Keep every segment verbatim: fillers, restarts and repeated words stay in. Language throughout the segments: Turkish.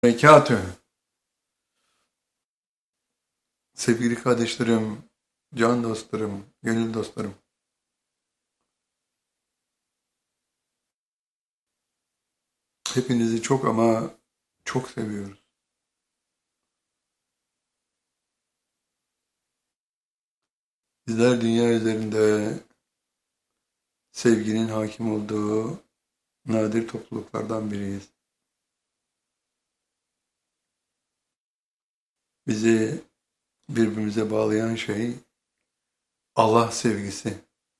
Berekatü. Sevgili kardeşlerim, can dostlarım, gönül dostlarım. Hepinizi çok ama çok seviyoruz. Bizler dünya üzerinde sevginin hakim olduğu nadir topluluklardan biriyiz. Bizi birbirimize bağlayan şey Allah sevgisi.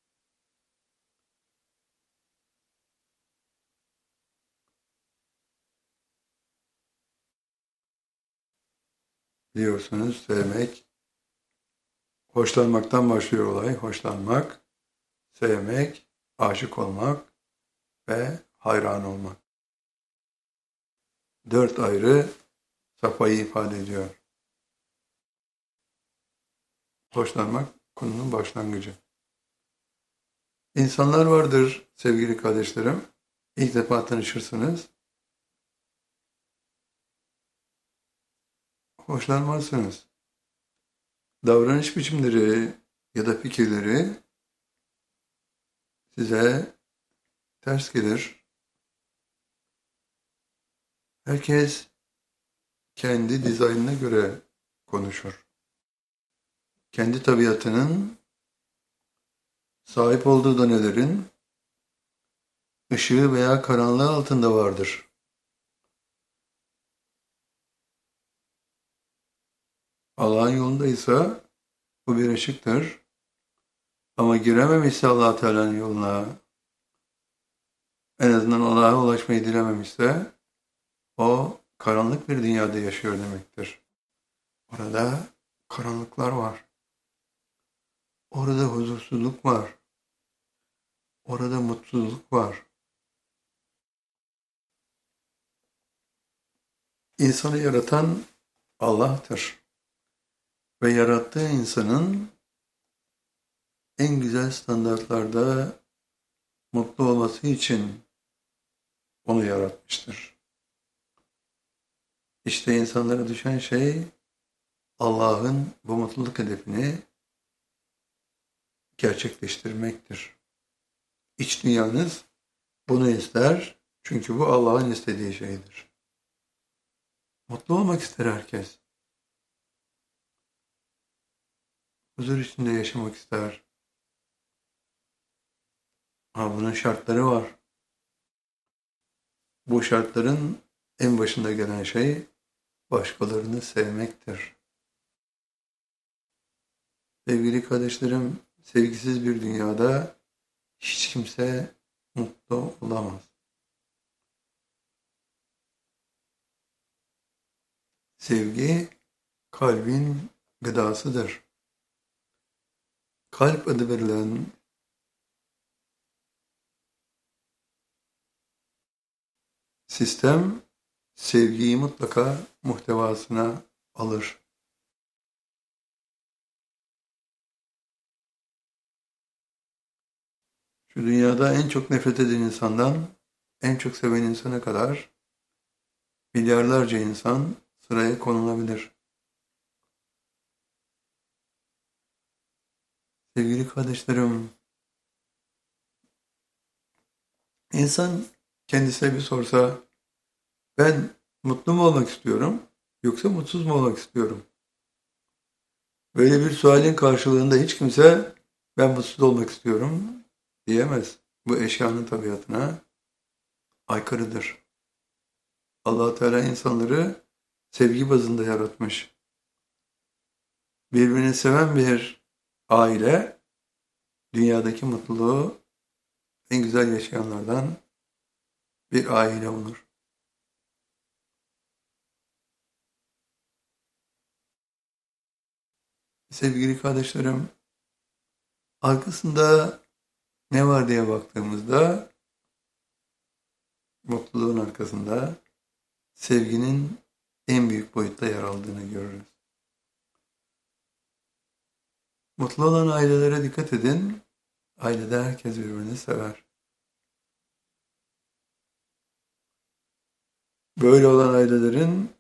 Biliyorsunuz sevmek, hoşlanmaktan başlıyor olay. Hoşlanmak, sevmek, aşık olmak ve hayran olmak. Dört ayrı safhayı ifade ediyor. Hoşlanmak konunun başlangıcı. İnsanlar vardır sevgili kardeşlerim. İlk defa tanışırsınız. Hoşlanmazsınız. Davranış biçimleri ya da fikirleri size ters gelir. Herkes kendi dizaynına göre konuşur. Kendi tabiatının sahip olduğu donelerin ışığı veya karanlığı altında vardır. Allah'ın yolundaysa bu bir ışıktır. Ama girememişse Allah Teala'nın yoluna, en azından Allah'a ulaşmayı dilememişse o karanlık bir dünyada yaşıyor demektir. Orada karanlıklar var. Orada huzursuzluk var. Orada mutsuzluk var. İnsanı yaratan Allah'tır. Ve yarattığı insanın en güzel standartlarda mutlu olması için onu yaratmıştır. İşte insanlara düşen şey Allah'ın bu mutluluk hedefini gerçekleştirmektir. İç dünyanız bunu ister çünkü bu Allah'ın istediği şeydir. Mutlu olmak ister herkes. Huzur içinde yaşamak ister. Ama bunun şartları var. Bu şartların en başında gelen şey başkalarını sevmektir. Sevgili kardeşlerim, sevgisiz bir dünyada hiç kimse mutlu olamaz. Sevgi kalbin gıdasıdır. Kalp adı verilen sistem sevgiyi mutlaka muhtevasına alır. Şu dünyada en çok nefret eden insandan en çok seven insana kadar milyarlarca insan sıraya konulabilir. Sevgili kardeşlerim, insan kendisine bir sorsa, ben mutlu mu olmak istiyorum yoksa mutsuz mu olmak istiyorum? Böyle bir sualin karşılığında hiç kimse ben mutsuz olmak istiyorum diyemez. Bu eşyanın tabiatına aykırıdır. Allah Teala insanları sevgi bazında yaratmış. Birbirini seven bir aile dünyadaki mutluluğu en güzel yaşayanlardan bir aile olur. Sevgili kardeşlerim, arkasında ne var diye baktığımızda mutluluğun arkasında sevginin en büyük boyutta yer aldığını görürüz. Mutlu olan ailelere dikkat edin. Ailede herkes birbirini sever. böyle olan ailelerin